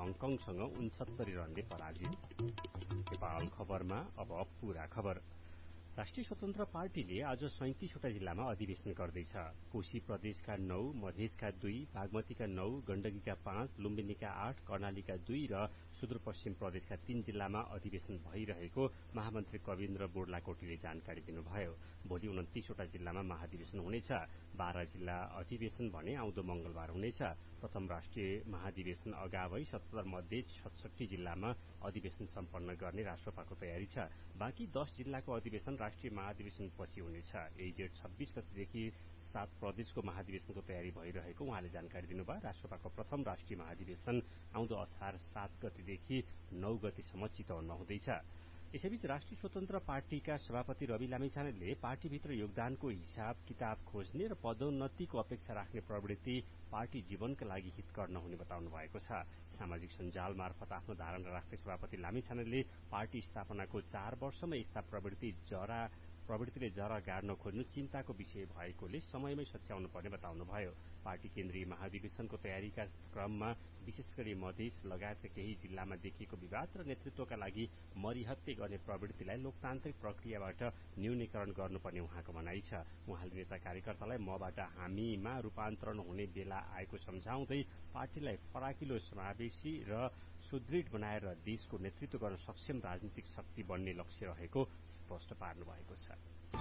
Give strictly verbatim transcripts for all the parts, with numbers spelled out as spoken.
हङकङसँग उनसत्तरी रनले पराजित। नेपाल खबरमा अब पूरा खबर। राष्ट्रिय स्वतन्त्र पार्टीले आज सैंतीसवटा जिल्लामा अधिवेशन गर्दैछ। कोशी प्रदेशका नौ, मधेसका दुई, बागमतीका नौ, गण्डकीका पाँच, लुम्बिनीका आठ, कर्णालीका दुई र सुदूरपश्चिम प्रदेशका तीन जिल्लामा अधिवेशन भइरहेको महामन्त्री कविन्द्र बोर्लाकोटीले जानकारी दिनुभयो। भोलि उन्तिसवटा जिल्लामा महाधिवेशन हुनेछ। बाह्र जिल्ला अधिवेशन भने आउँदो मंगलबार हुनेछ। प्रथम राष्ट्रिय महाधिवेशन अगावै सतहत्तर मध्ये छसठी जिल्लामा अधिवेशन सम्पन्न गर्ने राष्ट्रपाको तयारी छ। बाँकी दश जिल्लाको अधिवेशन राष्ट्रिय महाधिवेशन पछि हुनेछ। यही जेठ छब्बीस गतेदेखि सात प्रदेशको महाधिवेशनको तयारी भइरहेको उहाँले जानकारी दिनुभयो। राष्ट्रपाको प्रथम राष्ट्रिय महाधिवेशन आउँदो असार सात गतेदेखि नौ गतेसम्म चितवनमा हुँदैछ। यसैबीच राष्ट्रिय स्वतन्त्र पार्टीका सभापति रवि लामिछानेले पार्टीभित्र योगदानको हिसाब किताब खोज्ने र पदोन्नतिको अपेक्षा राख्ने प्रवृत्ति पार्टी जीवनका लागि हितकर नहुने बताउनु भएको छ। सामाजिक सञ्जाल मार्फत आफ्नो धारणा राख्दै सभापति लामिछानेले पार्टी स्थापनाको चार वर्षमा यस्ता प्रवृत्ति जरा प्रवृत्तिले जरा गाड्न खोज्नु चिन्ताको विषय भएकोले समयमै सच्याउनु पर्ने बताउनुभयो। पार्टी केन्द्रीय महाधिवेशनको तयारीका क्रममा विशेष गरी मधेस लगायतका केही जिल्लामा देखिएको विवाद र नेतृत्वका लागि मरिहत्ते गर्ने प्रवृत्तिलाई लोकतान्त्रिक प्रक्रियाबाट न्यूनीकरण गर्नुपर्ने उहाँको भनाइ छ। उहाँले नेता कार्यकर्तालाई मबाट हामीमा रूपान्तरण हुने बेला आएको सम्झाउँदै पार्टीलाई फराकिलो, समावेशी र सुदृढ बनाएर देशको नेतृत्व गर्न सक्षम राजनीतिक शक्ति बन्ने लक्ष्य रहेको स्पष्ट पार्नु भएको छ।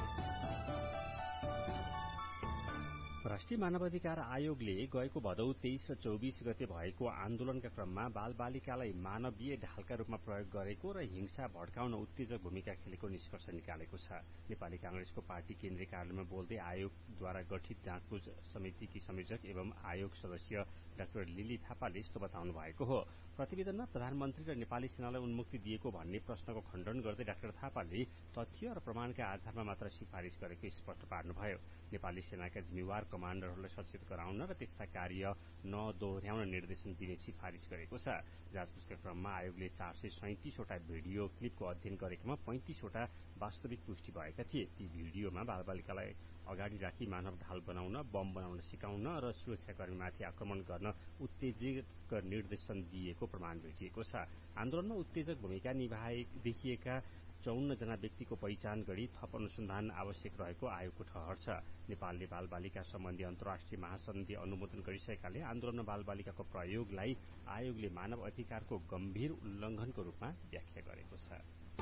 राष्ट्रिय मानवाधिकार आयोगले गएको भदौ तेइस र चौबीस गते भएको आन्दोलनका क्रममा बाल बालिकालाई मानवीय ढालका रूपमा प्रयोग गरेको र हिंसा भड्काउन उत्तेजक भूमिका खेलेको निष्कर्ष निकालेको छ। नेपाली कांग्रेसको पार्टी केन्द्रीय कार्यालयमा बोल्दै आयोगद्वारा गठित जाँचबुझ समितिकी संयोजक एवं आयोग सदस्य डाक्टर लिली थापाले यस्तो बताउनु भएको हो। प्रतिवेदनमा प्रधानमन्त्री र नेपाली सेनालाई उन्मुक्ति दिएको भन्ने प्रश्नको खण्डन गर्दै डाक्टर थापाले तथ्य र प्रमाणका आधारमा मात्र सिफारिश गरेको स्पष्ट पार्नुभयो। नेपाली सेनाका जिम्मेवार कमाण्डरहरूलाई सचेत गराउन र त्यस्ता कार्य नदोहोर्याउन निर्देशन दिने सिफारिश गरेको छ। जाँचबुझका क्रममा आयोगले चार सय सैंतीसवटा भिडियो क्लिपको अध्ययन गरेकोमा पैंतिसवटा वास्तविक पुष्टि भएका थिए। ती भिडियोमा बालबालिकालाई अगाडि राखी मानव ढाल बनाउन, बम बनाउन सिकाउन र सुरक्षाकर्मीमाथि आक्रमण गर्न उत्तेजक निर्देशन दिएको प्रमाण भेटिएको छ। आन्दोलनमा उत्तेजक भूमिका निभाए देखिएका चौन्न जना व्यक्तिको पहिचान गरी थप अनुसन्धान आवश्यक रहेको आयोगको ठहर छ। नेपालले बाल बालिका सम्बन्धी अन्तर्राष्ट्रिय महासन्धि अनुमोदन गरिसकेकाले आन्दोलनमा बाल बालिकाको प्रयोगलाई आयोगले मानव अधिकारको गम्भीर उल्लंघनको रूपमा व्याख्या गरेको छ।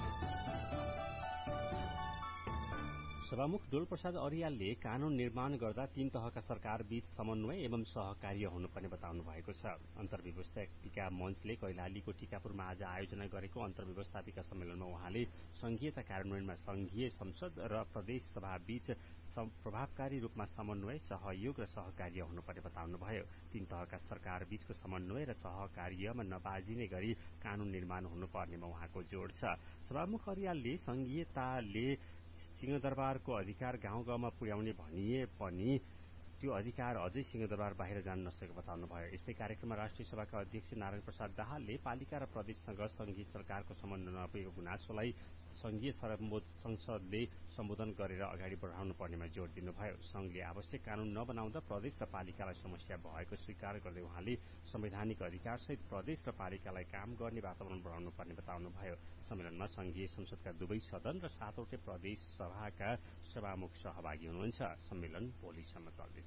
सभामुख डोलप्रसाद अर्यालले कानून निर्माण गर्दा तीन तहका सरकार बीच समन्वय एवं सहकार्य हुनुपर्ने बताउनु भएको छ। अन्तर्व्यवस्थापिका मञ्चले कैलालीको टीकापुरमा आज आयोजना गरेको अन्तर्व्यवस्थापिका सम्मेलनमा उहाँले संघीयता कार्यान्वयनमा संघीय संसद र प्रदेश सभा बीच प्रभावकारी रूपमा समन्वय, सहयोग र सहकार्य हुनुपर्ने बताउनुभयो। तीन तहका सरकार बीचको समन्वय र सहकार्यमा नबाजिने गरी कानून निर्माण हुनुपर्नेमा उहाँको जोड़ छ। सभामुख अर्यालले संघीयताले सिंहदरबारको अधिकार गाउँ गाउँमा पुर्याउने भनिए पनि त्यो अधिकार अझै सिंहदरबार बाहिर जान नसकेको बताउनुभयो। यस्तै कार्यक्रममा राष्ट्रिय सभाका अध्यक्ष नारायण प्रसाद दाहालले पालिका र प्रदेशसँग संघीय सरकारको सम्बन्ध नपुगेको गुनासोलाई संघीय संसदले सम्बोधन गरेर अगाडि बढ़ाउनु पर्नेमा जोड़ दिनुभयो। संघले आवश्यक कानून नबनाउँदा प्रदेश र पालिकालाई समस्या भएको स्वीकार गर्दै उहाँले संवैधानिक अधिकारसहित प्रदेश र पालिकालाई काम गर्ने वातावरण बढ़ाउनु पर्ने बताउनुभयो। सम्मेलनमा संघीय संसदका दुवै सदन र सातवटै प्रदेश सभाका सभामुख सहभागी हुनुहुन्छ। सम्मेलन भोलिसम्म चल्दैछ।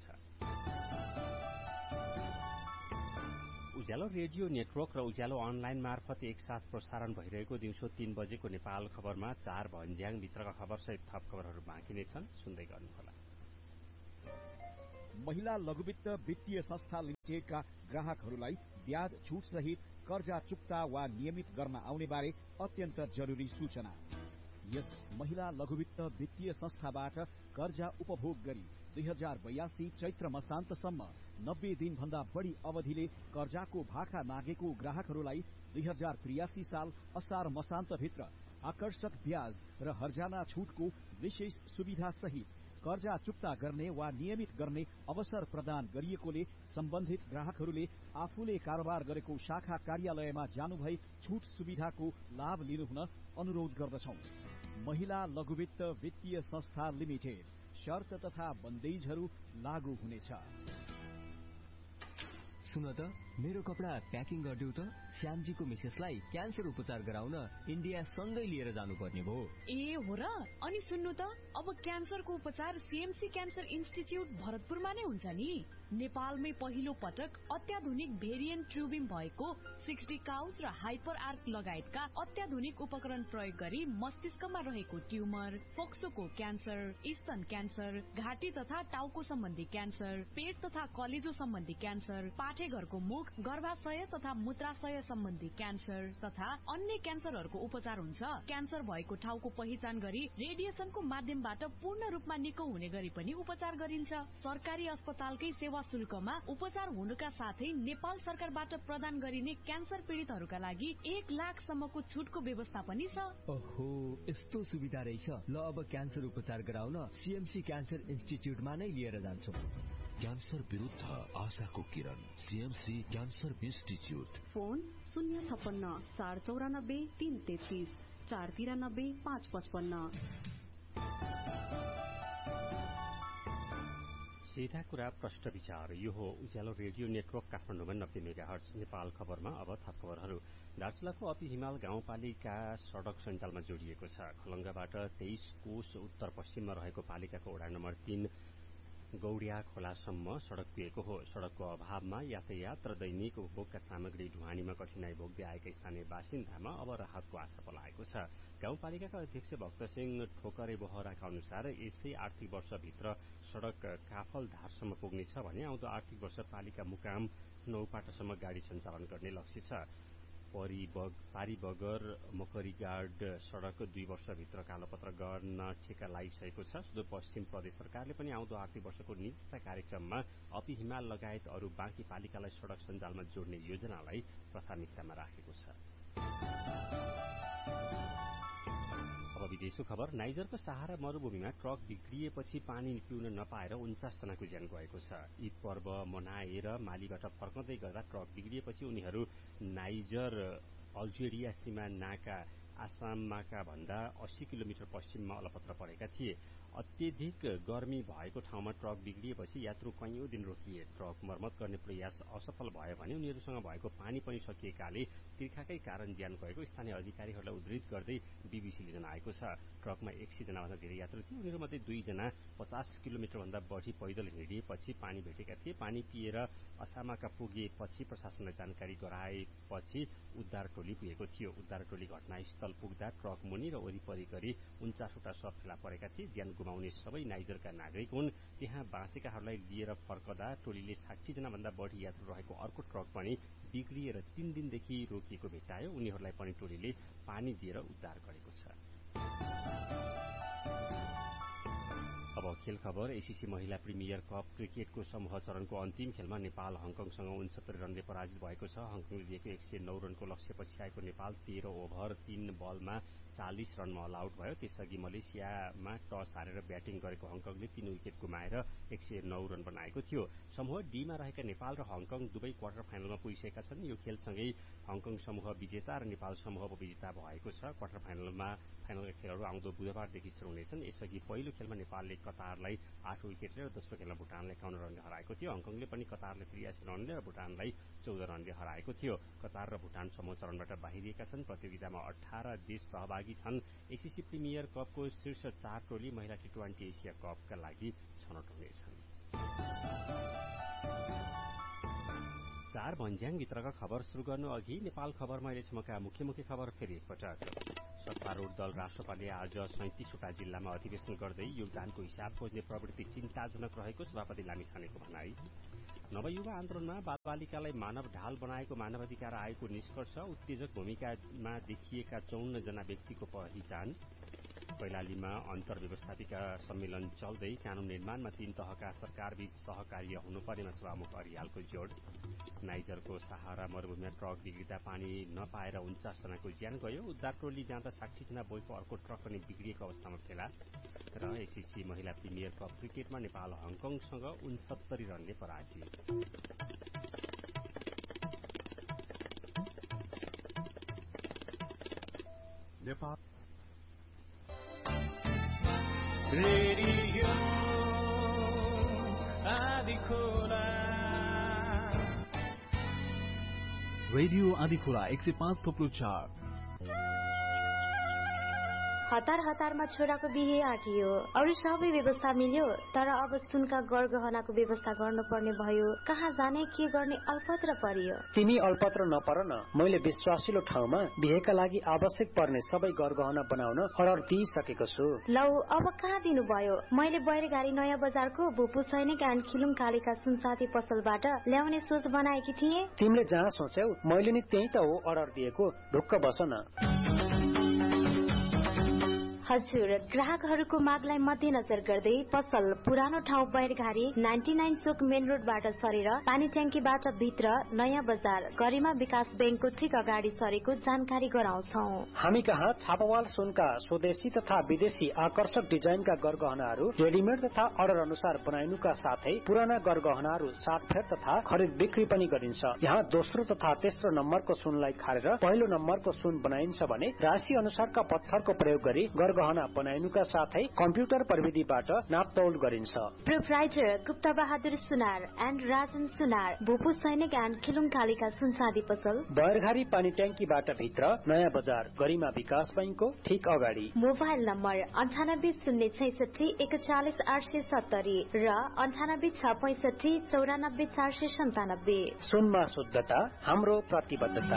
उज्यालो रेडियो नेटवर्क र उज्यालो अनलाइन मार्फत एकसाथ प्रसारण भइरहेको दिउँसो तीन बजेको नेपाल खबरमा चार भन्ज्याङ भित्रका खबरसहित थप खबरहरू बाँकी नै छन्, सुन्दै गर्नुहोला। महिला लघुवित्त वित्तीय संस्था लिमिटेडका ग्राहकहरूलाई ब्याज छुट सहित कर्जा चुक्ता वा नियमित गर्न आउने बारे अत्यन्त जरुरी सूचना। यस महिला लघुवित्त वित्तीय संस्थाबाट कर्जा उपभोग गरी दुई हजार बयासी चैत्र मसान्तसम्म नब्बे दिन भन्दा बढ़ी अवधिले कर्जाको भाका मागेको ग्राहकहरूलाई दुई हजार त्रियासी साल असार मसान्तभित्र आकर्षक ब्याज र हर्जाना छुटको विशेष सुविधा सहित कर्जा चुक्ता गर्ने वा नियमित गर्ने अवसर प्रदान गरिएकोले सम्बन्धित ग्राहकहरूले आफूले कारोबार गरेको शाखा कार्यालयमा जानुभई छुट सुविधाको लाभ लिनुहुन अनुरोध गर्दछौं। महिला लघुवित्त वित्तीय संस्था लिमिटेड, शर्त तथा बन्देजहरू लागू हुनेछ। सुन त मेरो कपडा प्याकिङ गरिदेऊ त। श्यामजीको मिसेसलाई क्यान्सर उपचार गराउन इन्डिया सँगै लिएर जानुपर्ने भयो। ए हो र? अनि सुन्नु त, अब क्यान्सरको उपचार सीएमसी क्यान्सर इन्स्टिच्युट भरतपुरमा नै हुन्छ नि। नेपालमै पहिलो पटक अत्याधुनिक भेरिएन्ट ट्युबिङ भएको सिक्सटी काउच र हाइपर आर्क लगायतका अत्याधुनिक उपकरण प्रयोग गरी मस्तिष्कमा रहेको ट्युमर, फोक्सोको क्यान्सर, स्तन क्यान्सर, घाँटी तथा टाउको सम्बन्धी क्यान्सर, पेट तथा कलेजो सम्बन्धी क्यान्सर, पाठेघरको मुख, गर्भाशय तथा मूत्राशय सम्बन्धी क्यान्सर तथा अन्य क्यान्सरहरूको उपचार हुन्छ। क्यान्सर भएको ठाउँको पहिचान गरी रेडिएसनको माध्यमबाट पूर्ण रूपमा निको हुने गरी पनि उपचार गरिन्छ। सरकारी अस्पतालकै सेवा शुल्कमा उपचार हुनुका साथै नेपाल सरकारबाट प्रदान गरिने क्यान्सर पीडितहरूका लागि एक लाख सम्मको छुटको व्यवस्था पनि छ। ओहो, यस्तो सुविधा रहेछ। ल अब क्यान्सर उपचार गराउन सीएमसी क्यान्सर इन्स्टिच्युटमा नै लिएर जान्छौँ। क्यान्सर विरुद्ध आशाको किरण, सीएमसी क्यान्सर इन्स्टिच्युट। फोन शून्य छप्पन्न चार चौरानब्बे तीन तेत्तीस चार तिरानब्बे पाँच पचपन्न। सीधा कुरा प्रष्ट विचार। यो हो उज्यालो रेडियो नेटवर्क काठमाडौँमा नब्बे मेगाहर्ज। नेपाल खबरमा अब थप खबरहरू। दार्चुलाको अपी हिमाल गाउँपालिका सड़क सञ्जालमा जोडिएको छ। खलंगाबाट तेइस कोष उत्तर पश्चिममा रहेको पालिकाको वडा नम्बर तीन गौडिया खोलासम्म सड़क पुगेको हो। सड़कको अभावमा यातायात र दैनिक उपभोगका सामग्री ढुवानीमा कठिनाई भोग्दै आएका स्थानीय बासिन्दामा अब राहतको आशा पलाएको छ। गाउँपालिकाका अध्यक्ष भक्तसिंह ठोकरे बोहराका अनुसार यसै आर्थिक वर्षभित्र सड़क काफलधारसम्म पुग्नेछ भने आउँदो आर्थिक वर्ष पालिका मुकाम नौपाटासम्म गाड़ी सञ्चालन गर्ने लक्ष्य छ। पारीबगर मकरीगाड सड़क दुई वर्षभित्र कालोपत्र गर्न ठेक्का लागिसकेको छ। सुदूरपश्चिम प्रदेश सरकारले पनि आउँदो आर्थिक वर्षको निजता कार्यक्रममा अपी हिमाल लगायत अरू बाँकी पालिकालाई सड़क सञ्जालमा जोड्ने योजनालाई प्राथमिकतामा राखेको छ। अब विदेशको खबर। नाइजरको सहारा मरूभूमिमा ट्रक बिग्रिएपछि पानी पिउन नपाएर उन्चास जनाको ज्यान गएको छ। ईद पर्व मनाएर मालीबाट फर्कँदै गर्दा ट्रक बिग्रिएपछि उनीहरू नाइजर अल्जेरिया सीमा नाका आसाममाका भन्दा अस्सी किलोमिटर पश्चिममा अलपत्र परेका थिए। अत्यधिक गर्मी भएको ठाउँमा ट्रक बिग्रिएपछि यात्रु कैयौं दिन रोकिए। ट्रक मर्मत गर्ने प्रयास असफल भयो भने उनीहरूसँग भएको पानी पनि सकिएकाले तिर्खाकै कारण ज्यान गएको स्थानीय अधिकारीहरूलाई उद्धृत गर्दै बीबीसीले जनाएको छ। ट्रकमा एक सय जनाभन्दा धेरै यात्रु थिए। उनीहरूमध्ये दुईजना पचास किलोमिटर भन्दा बढ़ी पैदल हिँडिएपछि पानी भेटेका थिए। पानी पिएर असामाका पुगेपछि प्रशासनलाई जानकारी गराएपछि उद्धार टोली पुगेको थियो। उद्धार टोली घटनास्थल पुग्दा ट्रक मुनि र वरिपरि गरी उन्चासवटा शव फेला परेका थिए। ज्यान गुमाउने सबै नाइजरका नागरिक हुन्। त्यहाँ बाँचेकाहरूलाई लिएर फर्कदा टोलीले साठी जना भन्दा बढ़ी यात्रु रहेको अर्को ट्रक पनि बिग्रिएर तीन दिनदेखि रोकिएको भेट्टायो। उनीहरूलाई पनि टोलीले पानी दिएर उद्धार गरेको छ। अब खेल खबर। एसीसी महिला प्रिमियर कप क्रिकेटको समूह चरणको अन्तिम खेलमा नेपाल हङकङसँग उनसत्तरी रनले पराजित भएको छ। हङकङले दिएको एक सय नौ रनको लक्ष्यपछि आएको नेपाल तेह्र ओभर तीन बलमा चालिस रनमा अल आउट भयो। त्यसअघि मलेसियामा टस हारेर ब्याटिङ गरेको हङकङले तीन विकेट गुमाएर एक सय नौ रन बनाएको थियो। समूह डीमा रहेका नेपाल र हङकङ दुवै क्वार्टर फाइनलमा पुगिसकेका छन्। यो खेलसँगै हङकङ समूह विजेता र नेपाल समूह उपविजेता भएको छ। क्वार्टर फाइनलमा फाइनलका खेलहरू आउँदो बुधबारदेखि सुरु हुनेछन्। यसअघि पहिलो खेलमा नेपालले कतारलाई आठ विकेटले र दोस्रो खेलमा भुटानलाई एकाउन्न रनले हराएको थियो। हङकङले पनि कतारले त्रियासी रनले र भुटानलाई चौध रनले हराएको थियो। कतार र भुटान समूह चरणबाट बाहिरिएका छन्। प्रतियोगितामा अठार देश सहभागी छन्। एसीसी प्रिमियर कपको शीर्ष चार टोली महिला टी ट्वेन्टी एसिया कपका लागि छनौट हुनेछन्। चार भन्ज्याङ भित्रका खबर सुरु गर्नु अघि नेपाल खबरमा अहिलेसम्मका मुख्य मुख्य खबर फेरि एकपटक। सत्तारूढ दल राष्ट्रपाले आज सैंतीसवटा जिल्लामा अधिवेशन गर्दै योगदानको हिसाब खोज्ने प्रवृत्ति चिन्ताजनक रहेको सभापति लामिछानेको भनाई। नवयुवा आन्दोलनमा बालबालिकालाई मानव ढाल बनाएको मानवाधिकार आयोगको निष्कर्ष। उत्तेजक भूमिकामा देखिएका चौन्न जना व्यक्तिको पहिचान। कैलालीमा अन्तर व्यवस्थापिका सम्मेलन चल्दै कानून निर्माणमा तीन तहका सरकारबीच सहकार्य हुनुपर्नेमा सभामुख अरियालको जोड। नाइजरको सहारा मरूभूमिमा ट्रक बिग्रिँदा पानी नपाएर उन्चास जनाको ज्यान गयो। उद्धार टोली जाँदा साठी जना बोकेको अर्को ट्रक पनि बिग्रिएको अवस्थामा फेला। र एसीसी महिला प्रिमियर कप क्रिकेटमा नेपाल हङकङसँग उनसत्तरी रनले पराजित। नेपाल रेडियो आदि खोला रेडियो आँधीखोला एक सय पाँच थोप्लो चार। हतार हतारमा छोराको बिहे आँटियो, अरू सबै व्यवस्था मिल्यो, तर अब सुनका गरगहनाको व्यवस्था गर्नुपर्ने भयो। कहाँ जाने के गर्ने अल्पत्र परियो। तिमी अल्पत्र नपर न, मैले विश्वासिलो ठाउँमा बिहेका लागि आवश्यक पर्ने सबै गरगहना बनाउन अर्डर दिइसकेको छु। लौ अब कहाँ दिनु भयो? मैले बैरगाडी नयाँ बजारको भुपु सैनिक एन्ड खिलुङ कालीका सुनसाथी पसलबाट ल्याउने सोच बनाएकी थिए। तिमीले जहाँ सोच्यौ मैले नि त्यही त हो अर्डर दिएको, ढुक्क बस न। हजुर, ग्राहकहरूको मागलाई मध्यनजर गर्दै पसल पुरानो ठाउँ बैरघारी नाइन्टी नाइन चोक मेन रोडबाट सरेर पानी ट्याङ्कीबाट भित्र नयाँ बजार गरिमा विकास बैंकको ठिक अगाडि सरेको जानकारी गराउँछौ। हामी कहाँ छापावाल सुनका स्वदेशी तथा विदेशी आकर्षक डिजाइनका गरगहनाहरू रेडिमेड तथा अर्डर अनुसार बनाइनुका साथै पुराना गरगहनाहरू साटफेर तथा खरिद बिक्री पनि गरिन्छ। यहाँ दोस्रो तथा तेस्रो नम्बरको सुनलाई खारेर पहिलो नम्बरको सुन बनाइन्छ भने राशि अनुसारका पत्थरको प्रयोग गरी गहना बनाइनुका साथै कम्प्युटर प्रविधिबाट नापतौल गरिन्छ। Proprietor Gupta Bahadur Sunar and Rajan सुनार, भूपू सैनिक एन्ड खिलुङ कालीका सुनसादी पसल बैरघारी पानी ट्याङ्कीबाट भित्र नयाँ बजार गरिमा विकास बैंकको ठिक अगाडि। मोबाइल नम्बर अन्ठानब्बे शून्य छैसठी एकचालिस आठ सय सत्तरी र अन्ठानब्बे छ पैसठी चौरानब्बे चार सय सन्तानब्बे। सुनमा शुद्धता हाम्रो प्रतिबद्धता।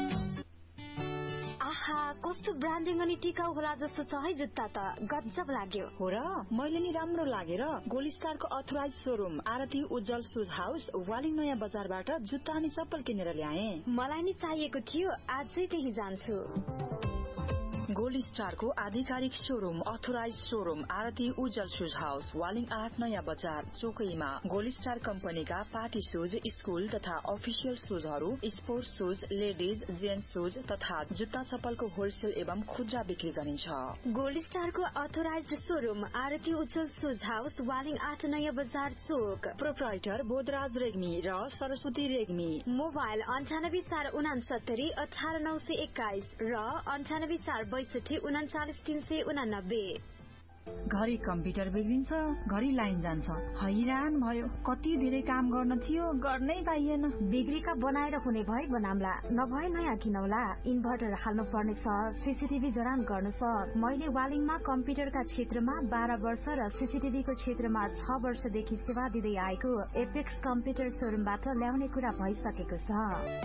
कस्तो ब्रान्डिङ अनि टिकाउ होला जस्तो छ है जुत्ता त, गजब लाग्यो। हो र, मैले नि राम्रो लागेर गोल्ड स्टारको अथोराइज शोरूम आरती उज्जवल सुज हाउस वालिङ नयाँ बजारबाट जुत्ता अनि चप्पल किनेर ल्याए। मलाई नि चाहिएको थियो, आजै त्यही जान्छु। गोल्ड स्टारको आधिकारिक शोरूम अथोराइज शोरूम आरती उज्जवल सुज हाउस वालिङ आठ नयाँ बजार चोकैमा। गोल्ड स्टार कम्पनीका पार्टी सुज, स्कूल तथा अफिसियल सुजहरू, sports shoes, ladies gents shoes तथा जुत्ता चप्पलको होलसेल एवं खुद्रा बिक्री गरिन्छ। गोल्ड स्टारको अथोराइज शोरूम आरती उज्जवल सुज हाउस वालिङ आठ नयाँ बजार चोक। प्रोप्राइटर बोधराज रेग्मी र सरस्वती रेग्मी। मोबाइल अन्ठानब्बे चार उनासत्तरी अठार नौ सय एक्काइस र अन्ठानब्बे चार बैसठी उनाचालिस तीन सय उनानब्बे। घरि कम्प्युटर बिग्रिन्छ, घरि लाइन जान्छ, हैरान भयो। कति धेरै काम गर्न थियो, गर्नै पाइएन। बिग्रीका बनाएर हुने भए बनाम्ला, नभए नयाँ किनौला। इन्भर्टर हाल्नु पर्ने छ, सीसीटीभी जडान गर्नु छ। मैले वालिङमा कम्प्युटरका क्षेत्रमा बाह्र वर्ष र सीसीटीभीको क्षेत्रमा छ वर्षदेखि सेवा दिँदै आएको एपेक्स कम्प्युटर शोरूमबाट ल्याउने कुरा भइसकेको छ।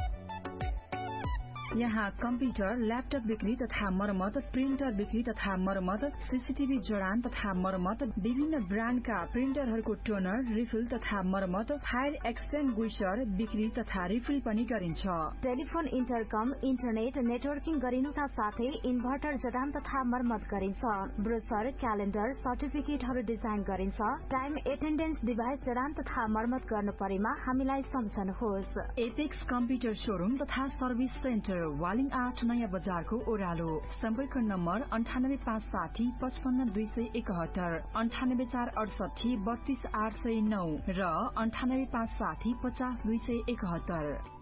यहाँ कम्प्युटर, ल्यापटप बिक्री तथा मर्मत, प्रिन्टर बिक्री तथा मर्मत, सीसीटीभी जडान तथा मर्मत, विभिन्न ब्रान्डका प्रिन्टरहरूको टोनर, रिफिल तथा मर्मत, फायर एक्सटिङ्ग्विशर बिक्री तथा रिफिल पनि गरिन्छ। टेलिफोन, इन्टरकम, इन्टरनेट नेटवर्किङ गरिनुका साथै इन्भर्टर जडान तथा मर्मत गरिन्छ। ब्रोसर, क्यालेन्डर, सर्टिफिकेटहरू डिजाइन गरिन्छ। टाइम एटेन्डेन्स डिभाइस जडान तथा मर्मत गर्नु परेमा हामीलाई सम्झनुहोस्। एपेक्स कम्प्युटर शोरूम तथा सर्भिस सेन्टर वालिङ आठ नयाँ बजारको ओह्रालो। सम्पर्क नम्बर अन्ठानब्बे पाँच साठी पचपन्न दुई सय एकहत्तर, अन्ठानब्बे चार अडसठी बत्तीस आठ सय नौ र अन्ठानब्बे पाँच साठी पचास दुई सय एकहत्तर।